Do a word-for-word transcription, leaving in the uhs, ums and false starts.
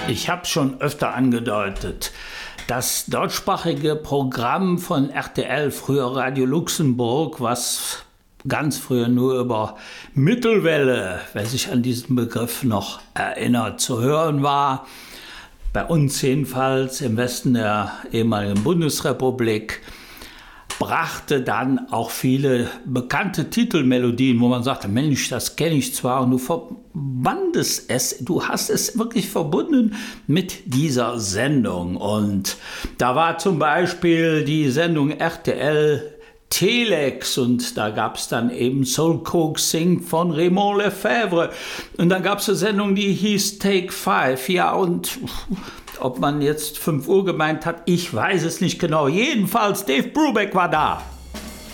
Ich habe schon öfter angedeutet, das deutschsprachige Programm von R T L, früher Radio Luxemburg, was ganz früher nur über Mittelwelle, wer sich an diesen Begriff noch erinnert, zu hören war, bei uns jedenfalls im Westen der ehemaligen Bundesrepublik, brachte dann auch viele bekannte Titelmelodien, wo man sagte, Mensch, das kenne ich zwar, und du verbandest es, du hast es wirklich verbunden mit dieser Sendung. Und da war zum Beispiel die Sendung R T L Telex und da gab es dann eben Soul Coaxing von Raymond Lefebvre. Und dann gab es eine Sendung, die hieß Take Five. Ja, und ob man jetzt fünf Uhr gemeint hat, ich weiß es nicht genau. Jedenfalls, Dave Brubeck war da.